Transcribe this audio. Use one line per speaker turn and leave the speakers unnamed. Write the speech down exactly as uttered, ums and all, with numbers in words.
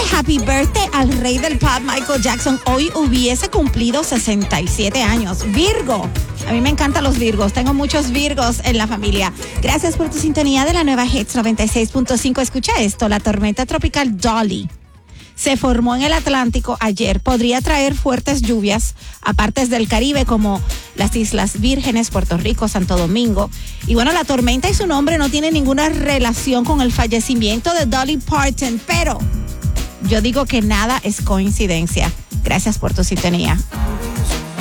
happy birthday al rey del pop, Michael Jackson. Hoy hubiese cumplido sesenta y siete años. Virgo. A mí me encantan los Virgos. Tengo muchos Virgos en la familia. Gracias por tu sintonía de la nueva Hits noventa y seis punto cinco. Escucha esto. La tormenta tropical Dolly se formó en el Atlántico ayer. Podría traer fuertes lluvias a partes del Caribe como las Islas Vírgenes, Puerto Rico, Santo Domingo. Y bueno, la tormenta y su nombre no tienen ninguna relación con el fallecimiento de Dolly Parton, pero yo digo que nada es coincidencia. Gracias por tu sintonía.